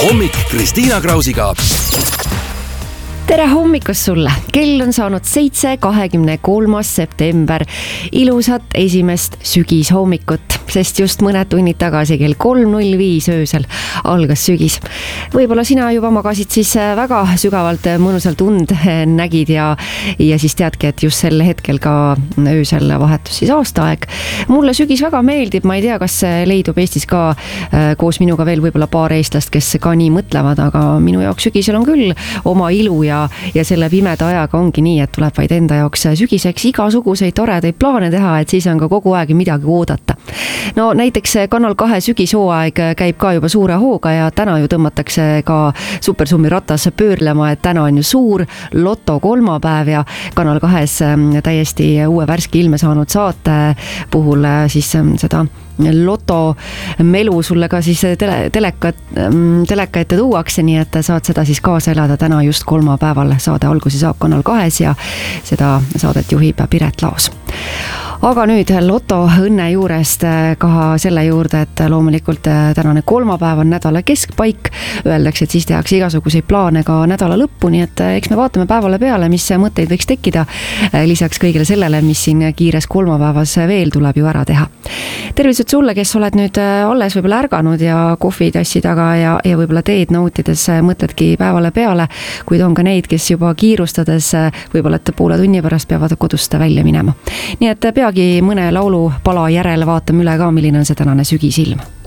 hommik Kristiina Krausiga. Tere hommikust sulle! Kell on saanud 7.23. september. Ilusat esimest sügishommikut, sest just mõned tunnid tagasi kell 3.05 öösel algas sügis. Võib-olla sina juba magasid siis väga sügavalt mõnusalt und nägid ja siis teadki, et just sel hetkel ka öösel vahetus siis aastaaeg. Mulle sügis väga meeldib, ma ei tea, kas leidub Eestis ka koos minuga veel võib-olla paar eestlast, kes ka nii mõtlevad, aga minu jaoks sügisel on küll oma ilu ja selle pimeda ajaga ongi nii, et tuleb vaid enda jaoks sügiseks igasuguseid toredaid plaane teha, et siis on ka kogu aeg midagi oodata. No näiteks Kanal 2 sügishooaeg käib ka juba suure hooga ja täna ju tõmmatakse ka Supersummi ratas pöörlema, et täna on ju suur loto kolmapäev ja Kanal 2 täiesti uue värske ilme saanud saate puhul siis seda loto melu sulle ka siis teleka ette tuuakse, nii et saad seda siis kaasa elada täna just kolmapäeval. Saade algusi saab Kanal 2 ja seda saadet juhib Piret Laos. Aga nüüd loto õnne juurest ka selle juurde, et loomulikult tänane kolmapäev on nädala keskpaik. Öeldakse, et siis tehakse igasuguseid plaane ka nädala lõppu, nii et eks me vaatame päevale peale, mis mõtteid võiks tekkida lisaks kõigile sellele, mis siin kiires kolmapäevas veel tuleb ju ära teha. Tervised sulle, kes oled nüüd alles võib-olla ärganud ja kohvitassi taga ja võib-olla teed nautides mõtledki päevale peale, kuid on ka neid, kes juba kiirustades võib-olla et poole tunni pärast peavad kodust välja minema. Nii et peagi mõne laulupala järele vaatame üle ka, milline on see tänane sügisilm.